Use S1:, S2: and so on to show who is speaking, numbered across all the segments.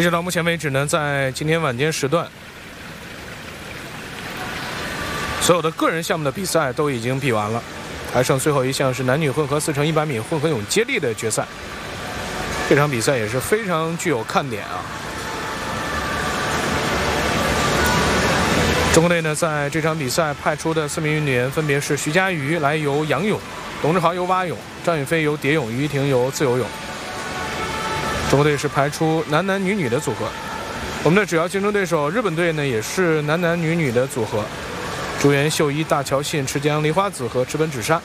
S1: 截止到目前为止呢，在今天晚间时段，所有的个人项目的比赛都已经比完了，还剩最后一项是男女混合4乘100米混合泳接力的决赛。这场比赛也是非常具有看点啊！中国队呢，在这场比赛派出的4名运动员分别是徐嘉余来游仰泳，董志豪游蛙泳，张雨霏游蝶泳，于依婷游自由泳。中国队是排出男男女女的组合。我们的主要竞争对手日本队呢，也是男男女女的组合，竹原秀一、大桥信、池江梨花子和池本芷莎。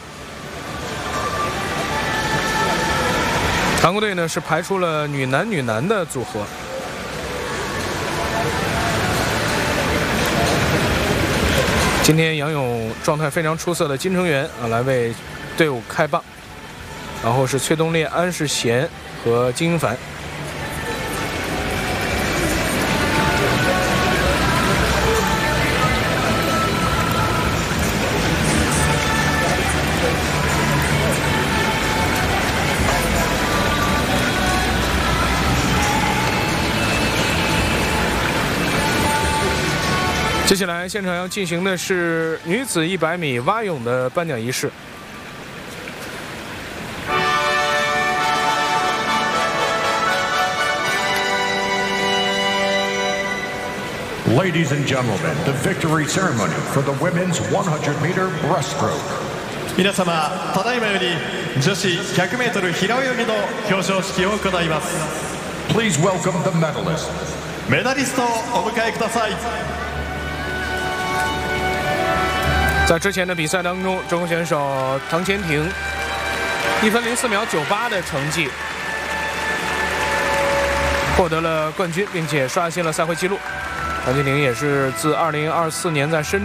S1: 韩国队呢是排出了女男女男的组合。今天仰泳状态非常出色的金成元啊，来为队伍开棒，然后是崔东烈、安世贤和金英凡。接下来现场要进行的是女子100米蛙泳的颁奖仪式。
S2: Ladies and gentlemen, the victory ceremony for the women's 100-meter breaststroke.
S3: 皆様、ただいまより女子100メートル平泳ぎの表彰式を行います。
S2: Please welcome the medalists.
S3: メダリストをお迎えください。
S1: 在之前的比赛当中，中国选手唐钱婷1分04秒98的成绩获得了冠军，并且刷新了赛会纪录。唐钱婷也是自2024年在深圳